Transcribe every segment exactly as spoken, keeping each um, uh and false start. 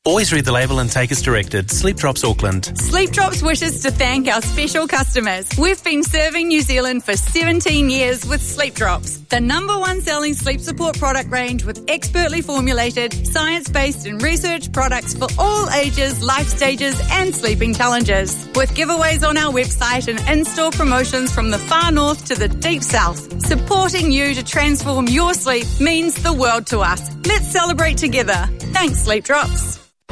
Always read the label and take as directed. Sleep Drops Auckland. Sleep Drops wishes to thank our special customers. We've been serving New Zealand for seventeen years with Sleep Drops, the number one selling sleep support product range with expertly formulated, science-based and research products for all ages, life stages and sleeping challenges. With giveaways on our website and in-store promotions from the far north to the deep south, supporting you to transform your sleep means the world to us. Let's celebrate together. Thanks, Sleep Drops.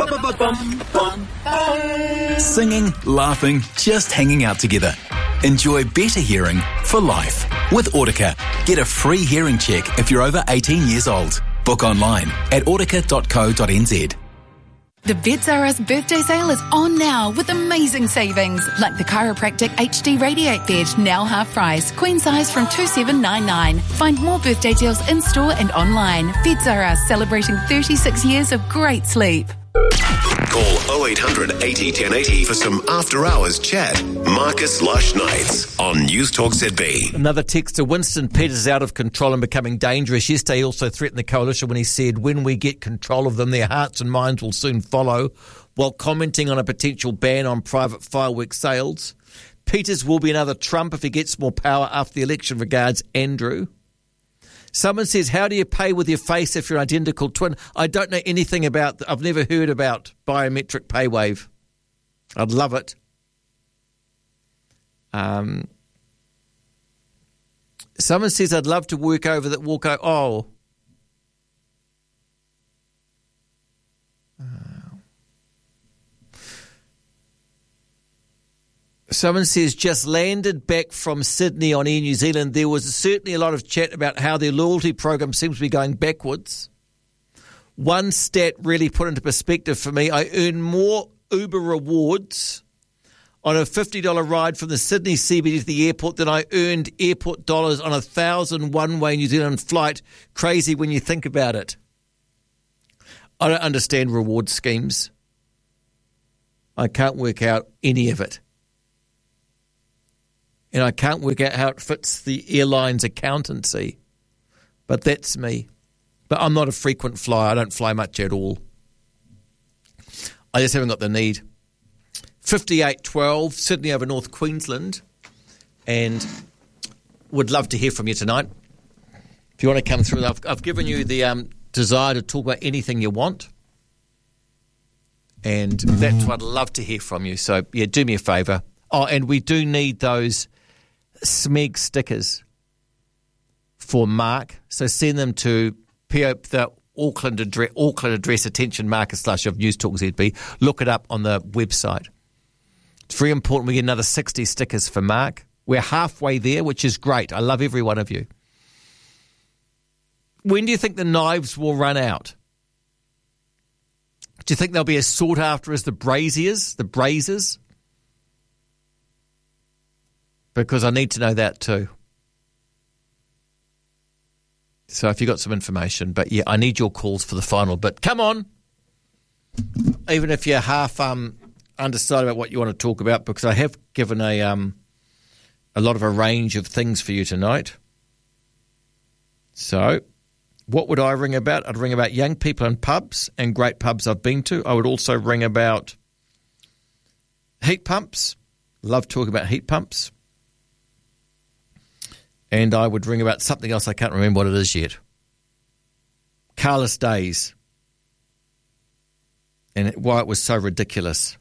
Singing, laughing, just hanging out together. Enjoy better hearing for life. With Audica, get a free hearing check if you're over eighteen years old. Book online at audica dot co dot n z. The Beds R Us birthday sale is on now with amazing savings, like the Chiropractic H D Radiate Bed, now half price, queen size from two thousand seven hundred ninety-nine dollars. Find more birthday deals in store and online. Beds R Us, celebrating thirty-six years of great sleep. Call oh eight hundred eighty ten eighty for some after-hours chat. Marcus Lush Nights on News Talk Z B. Another text to Winston Peters out of control and becoming dangerous. Yesterday he also threatened the coalition when he said, when we get control of them, their hearts and minds will soon follow, while commenting on a potential ban on private fireworks sales. Peters will be another Trump if he gets more power after the election. Regards, Andrew. Someone says, how do you pay with your face if you're an identical twin? I don't know anything about, I've never heard about biometric pay wave. I'd love it. Um, someone says, I'd love to work over that walk over. Oh. Someone says, just landed back from Sydney on Air New Zealand. There was certainly a lot of chat about how their loyalty program seems to be going backwards. One stat really put into perspective for me, I earn more Uber rewards on a fifty dollars ride from the Sydney C B D to the airport than I earned airport dollars on a thousand one-way New Zealand flight. Crazy when you think about it. I don't understand reward schemes. I can't work out any of it. And I can't work out how it fits the airline's accountancy. But that's me. But I'm not a frequent flyer. I don't fly much at all. I just haven't got the need. fifty-eight twelve, Sydney over North Queensland. And would love to hear from you tonight. If you want to come through, I've, I've given you the um, desire to talk about anything you want. And that's what I'd love to hear from you. So, yeah, do me a favour. Oh, and we do need those S M E G stickers for Mark. So send them to P O, the Auckland address, Auckland address, attention Marcus Slush of News Talk Z B. Look it up on the website. It's very important we get another sixty stickers for Mark. We're halfway there, which is great. I love every one of you. When do you think the knives will run out? Do you think they'll be as sought after as the braziers, the brazers? Because I need to know that too. So if you got some information, but yeah, I need your calls for the final bit. Come on. Even if you're half um, undecided about what you want to talk about, because I have given a um, a lot of a range of things for you tonight. So what would I ring about? I'd ring about young people in pubs and great pubs I've been to. I would also ring about heat pumps. Love talking about heat pumps. And I would ring about something else. I can't remember what it is yet. Carless Days. And it, why it was so ridiculous.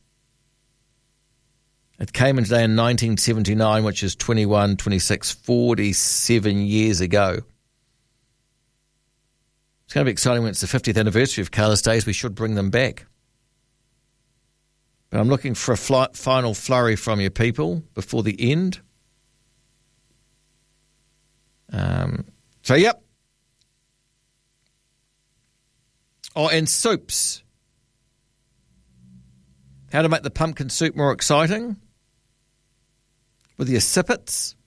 It came into day in nineteen seventy-nine, which is twenty-one, twenty-six, forty-seven years ago. It's going to be exciting when it's the fiftieth anniversary of Carless Days. We should bring them back. But I'm looking for a fly, final flurry from you people before the end. Um, so, yep. Oh, and soups. How to make the pumpkin soup more exciting? With your sippets.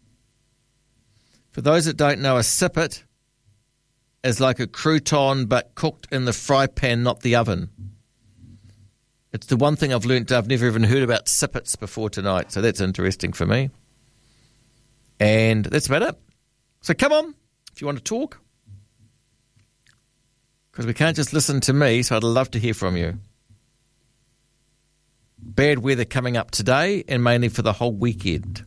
For those that don't know, a sippet is like a crouton but cooked in the fry pan, not the oven. It's the one thing I've learnt. I've never even heard about sippets before tonight, so that's interesting for me. And that's about it. So come on, if you want to talk. Because we can't just listen to me, so I'd love to hear from you. Bad weather coming up today and mainly for the whole weekend.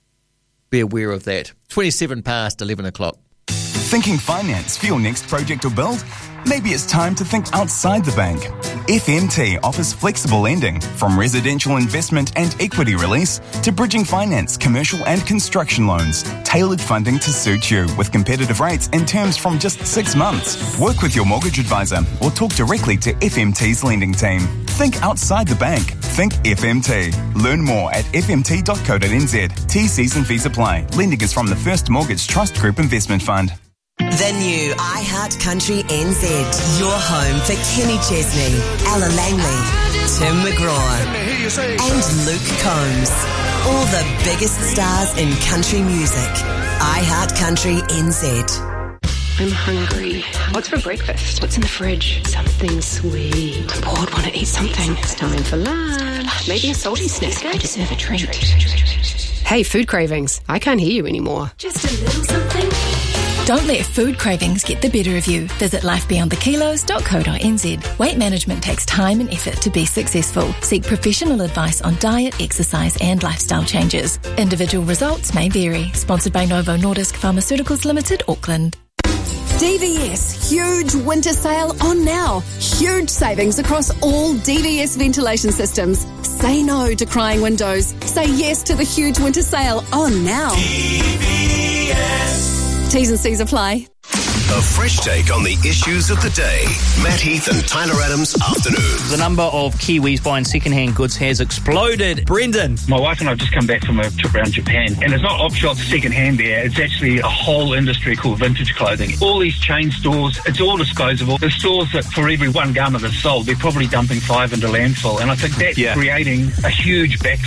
Be aware of that. twenty-seven past eleven o'clock. Thinking finance for your next project or build? Maybe it's time to think outside the bank. F M T offers flexible lending, from residential investment and equity release to bridging finance, commercial and construction loans. Tailored funding to suit you with competitive rates and terms from just six months. Work with your mortgage advisor or talk directly to F M T's lending team. Think outside the bank. Think F M T. Learn more at f m t dot co dot n z. T Cs and fees apply. Lending is from the First Mortgage Trust Group Investment Fund. The new iHeart Country N Z, your home for Kenny Chesney, Ella Langley, Tim McGraw and Luke Combs. All the biggest stars in country music. iHeart Country N Z. I'm hungry. What's for breakfast? What's in the fridge? Something sweet. I'm bored, want to eat something. It's time for lunch. Maybe a salty snack. I deserve a treat. Hey, food cravings. I can't hear you anymore. Just a little something. Don't let food cravings get the better of you. Visit life beyond the kilos dot co dot n z. Weight management takes time and effort to be successful. Seek professional advice on diet, exercise and lifestyle changes. Individual results may vary. Sponsored by Novo Nordisk Pharmaceuticals Limited, Auckland. D V S, huge winter sale on now. Huge savings across all D V S ventilation systems. Say no to crying windows. Say yes to the huge winter sale on now. D V S. T's and C's apply. A fresh take on the issues of the day. Matt Heath and Tyler Adams afternoons. The number of Kiwis buying second-hand goods has exploded. Brendan. My wife and I have just come back from a trip around Japan, and it's not op shops second-hand there. It's actually a whole industry called vintage clothing. All these chain stores, it's all disposable. The stores that for every one garment that's sold, they're probably dumping five into landfill, and I think that's yeah. creating a huge backlash